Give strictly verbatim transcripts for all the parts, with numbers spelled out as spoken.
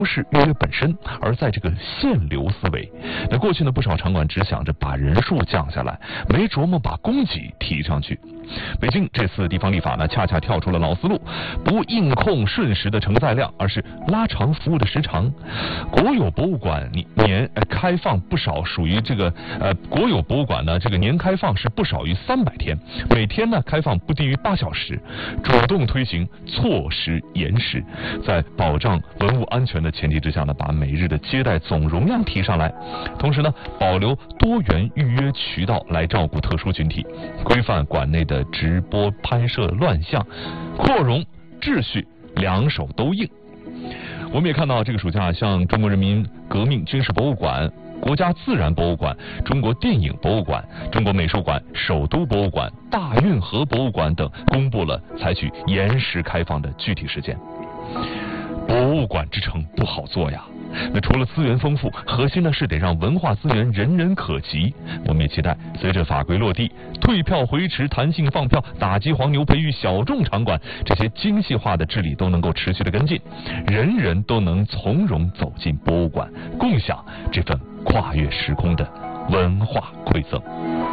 不是约约本身，而在这个限流思维。那过去呢，不少场馆只想着把人数降下来，没琢磨把供给提上去。北京这次地方立法呢，恰恰跳出了老思路，不硬控瞬时的承载量，而是拉长服务的时长。国有博物馆年开放不少，属于这个呃国有博物馆呢，这个年开放是不少于三百天，每天呢开放不低于八小时，主动推行错时延时，在保障文物安全的前提之下呢，把每日的接待总容量提上来，同时呢，保留多元预约渠道来照顾特殊群体，规范馆内的直播拍摄乱象，扩容秩序两手都硬。我们也看到这个暑假，像中国人民革命军事博物馆、国家自然博物馆、中国电影博物馆、中国美术馆、首都博物馆、大运河博物馆等公布了采取延时开放的具体时间。博物馆之城不好做呀，那除了资源丰富，核心呢是得让文化资源人人可及。我们也期待随着法规落地，退票回池、弹性放票、打击黄牛、培育小众场馆，这些精细化的治理都能够持续的跟进，人人都能从容走进博物馆，共享这份跨越时空的文化馈赠。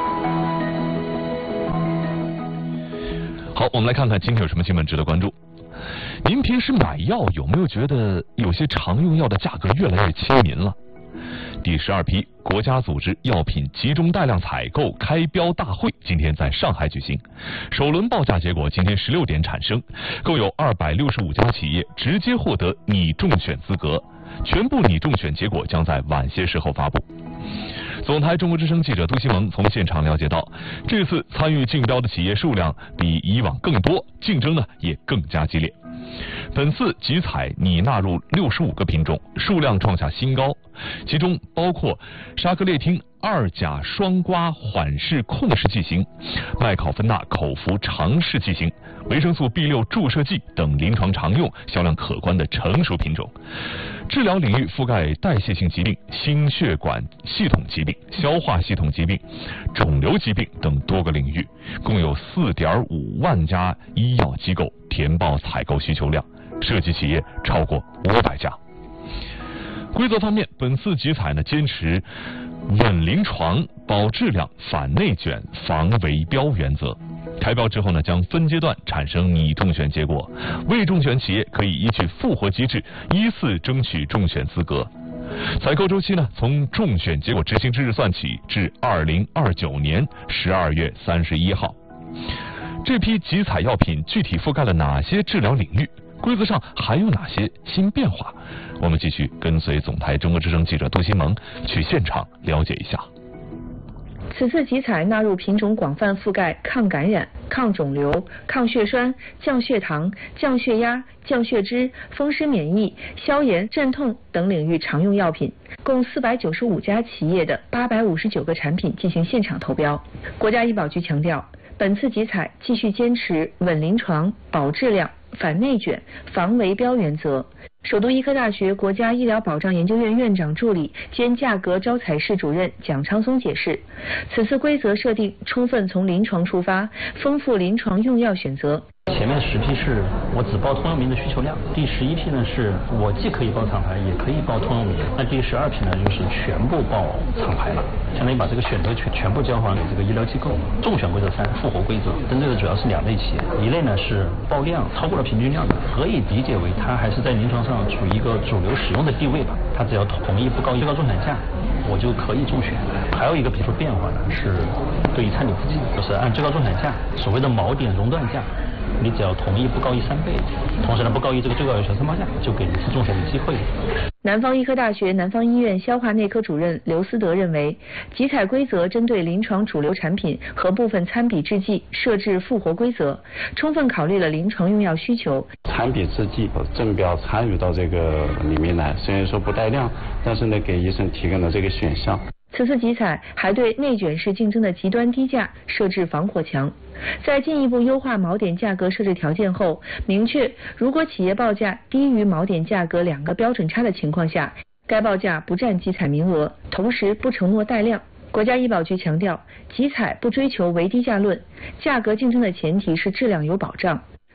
好，我们来看看今天有什么新闻值得关注。您平时买药有没有觉得有些常用药的价格越来越亲民了？第十二批国家组织药品集中带量采购开标大会今天在上海举行，首轮报价结果今天十六点产生，共有二百六十五家企业直接获得拟中选资格，全部拟中选结果将在晚些时候发布。总台中国之声记者杜西蒙从现场了解到，这次参与竞标的企业数量比以往更多，竞争呢也更加激烈。本次集采拟纳入六十五个品种，数量创下新高，其中包括沙克列汀二甲双胍缓释控制剂型、麦考芬钠口服常试剂型、维生素 B 六 注射剂等临床常用、销量可观的成熟品种。治疗领域覆盖代谢性疾病、心血管系统疾病、消化系统疾病、肿瘤疾病等多个领域，共有 四点五万家医药机构填报采购需求量，涉及企业超过五百家。规则方面，本次集采呢坚持稳临床、保质量、反内卷、防围标原则。开标之后呢，将分阶段产生拟中选结果，未中选企业可以依据复活机制依次争取中选资格。采购周期呢，从中选结果执行之日算起至二零二九年十二月三十一号。这批集采药品具体覆盖了哪些治疗领域？规则上还有哪些新变化？我们继续跟随总台中国之声记者杜新萌去现场了解一下。 此次集采纳入品种广泛覆盖抗感染、抗肿瘤、抗血栓、降血糖、降血压、降血脂、风湿免疫、消炎、镇痛等领域常用药品，共四百九十五家企业的八百五十九个产品进行现场投标。国家医保局强调，本次集采继续坚持稳临床、保质量、反内卷、防围标原则。首都医科大学国家医疗保障研究院院长助理兼价格招采室主任蒋昌松解释，此次规则设定充分从临床出发，丰富临床用药选择。 前面十批是我只报通用名的需求量，第十一批呢是我既可以报厂牌也可以报通用名，那第十二批呢就是全部报厂牌了，相当于把这个选择权全部交还给这个医疗机构。中选规则三，复活规则，针对的主要是两类企业，一类呢是报量超过了平均量的，可以理解为它还是在临床上处于一个主流使用的地位吧，它只要同意不高于最高中产价，我就可以中选。还有一个比如说变化呢，是对于餐饮服务，就是按最高中产价，所谓的锚点熔断价，你只要同意不高于三倍，同时呢不高于这个最高有效申报价，就给一次中选的机会。 南方医科大学南方医院消化内科主任刘思德认为，集采规则针对临床主流产品和部分参比制剂设置复活规则，充分考虑了临床用药需求。 参比制剂正标参与到这个里面来，虽然说不带量，但是呢给医生提供了这个选项。 此次集采还对内卷式竞争的极端低价设置防火墙，在进一步优化锚点价格设置条件后，明确如果企业报价低于锚点价格两个标准差的情况下，该报价不占集采名额，同时不承诺带量。国家医保局强调，集采不追求唯低价论，价格竞争的前提是质量有保障。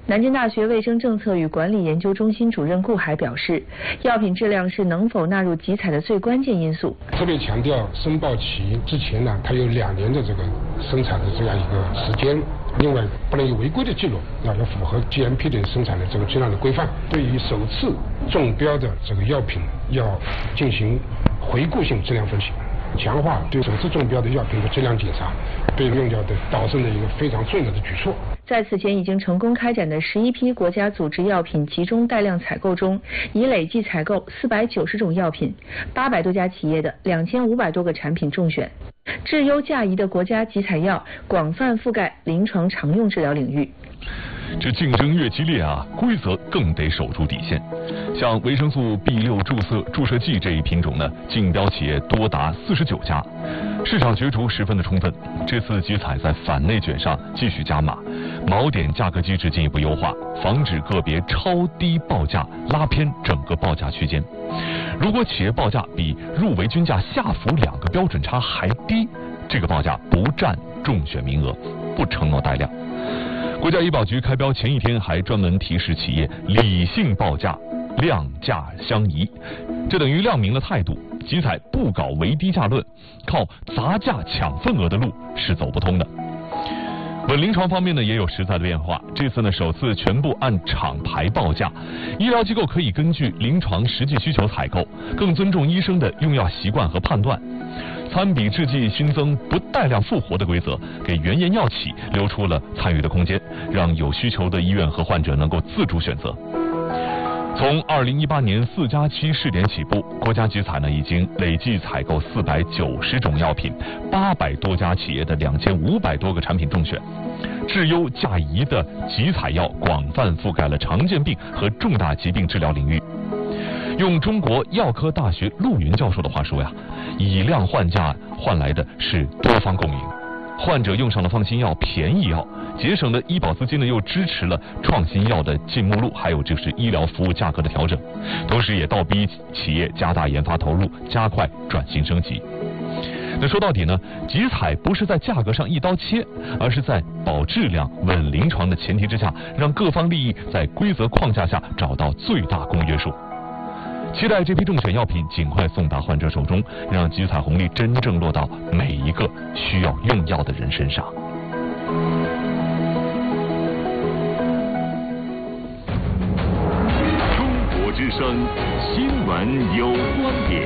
南京大学卫生政策与管理研究中心主任顾海表示，药品质量是能否纳入集采的最关键因素。 特别强调申报期之前呢，它有两年的这个生产的这样一个时间。另外，不能有违规的记录，要要符合 G M P 的生产的这个质量的规范。对于首次中标的这个药品，要进行回顾性质量分析，强化对首次中标的药品的质量检查，对用药的导致的一个非常重要的举措。 在此前已经成功开展的十一批国家组织药品集中带量采购中，已累计采购四百九十种药品，八百多家企业的两千五百多个产品中选。质优价宜的国家集采药广泛覆盖临床常用治疗领域。 这竞争越激烈啊，规则更得守住底线。像维生素 B 六 注射注射剂这一品种呢，竞标企业多达四十九家，市场角逐十分的充分。这次集采在反内卷上继续加码，锚点价格机制进一步优化，防止个别超低报价拉偏整个报价区间。如果企业报价比入围均价下浮两个标准差还低，这个报价不占中选名额，不承诺带量。国家医保局开标前一天还专门提示企业理性报价，量价相宜，这等于亮明了态度。集采不搞唯低价论，靠砸价抢份额的路是走不通的。稳临床方面呢，也有实在的变化。这次呢，首次全部按厂牌报价，医疗机构可以根据临床实际需求采购，更尊重医生的用药习惯和判断。参比制剂新增不带量复活的规则，给原研药企留出了参与的空间，让有需求的医院和患者能够自主选择。从二零一八年四加七试点起步，国家集采呢已经累计采购四百九十种药品，八百多家企业的两千五百多个产品中选。质优价宜的集采药广泛覆盖了常见病和重大疾病治疗领域。用中国药科大学陆云教授的话说呀，以量换价换来的是多方共赢。患者用上了放心药、便宜药，节省的医保资金呢，又支持了创新药的进目录，还有就是医疗服务价格的调整，同时也倒逼企业加大研发投入，加快转型升级。那说到底呢，集采不是在价格上一刀切，而是在保质量、稳临床的前提之下，让各方利益在规则框架下找到最大公约数。期待这批中选药品尽快送达患者手中，让集采红利真正落到每一个需要用药的人身上。 中国之声新闻有观点。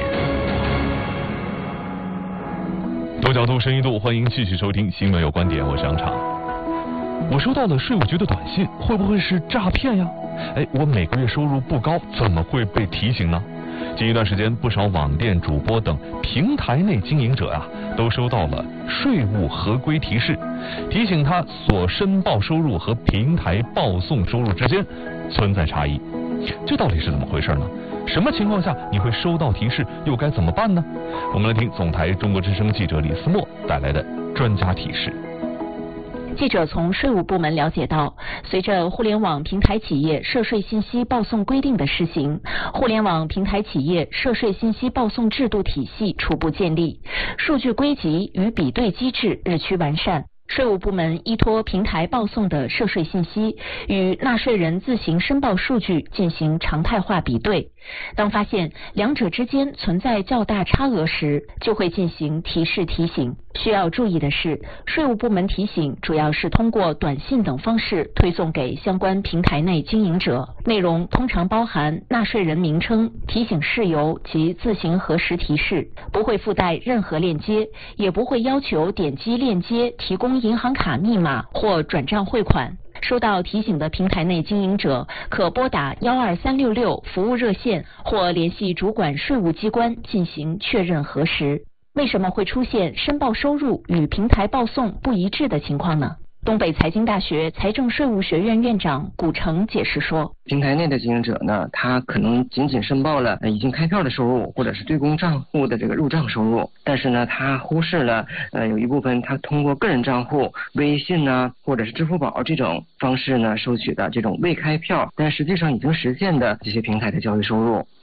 多角度、深一度，欢迎继续收听新闻有观点，我是杨畅。我收到了税务局的短信，会不会是诈骗呀？哎，我每个月收入不高，怎么会被提醒呢？近一段时间，不少网店主播等平台内经营者啊，都收到了税务合规提示，提醒他所申报收入和平台报送收入之间存在差异。这到底是怎么回事呢？什么情况下你会收到提示，又该怎么办呢？我们来听总台中国之声记者李思墨带来的专家提示。 记者从税务部门了解到，随着互联网平台企业涉税信息报送规定的施行，互联网平台企业涉税信息报送制度体系初步建立，数据归集与比对机制日趋完善。税务部门依托平台报送的涉税信息，与纳税人自行申报数据进行常态化比对。当发现两者之间存在较大差额时，就会进行提示提醒。需要注意的是，税务部门提醒主要是通过短信等方式推送给相关平台内经营者，内容通常包含纳税人名称、提醒事由及自行核实提示，不会附带任何链接，也不会要求点击链接提供银行卡密码或转账汇款。收到提醒的平台内经营者可拨打幺二三六六服务热线或联系主管税务机关进行确认核实。为什么会出现申报收入与平台报送不一致的情况呢？东北财经大学财政税务学院院长古成解释说， 平台内的经营者呢，他可能仅仅申报了已经开票的收入，或者是对公账户的这个入账收入，但是呢，他忽视了呃有一部分他通过个人账户、微信呢，或者是支付宝这种方式呢收取的这种未开票但实际上已经实现的这些平台的交易收入，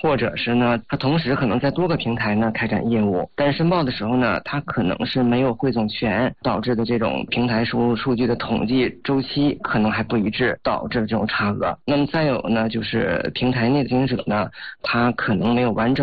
或者是呢，他同时可能在多个平台呢开展业务，但是申报的时候呢，他可能是没有汇总全，导致的这种平台收入数据的统计周期可能还不一致，导致这种差额。那么再有呢，就是平台内的经营者呢，他可能没有完整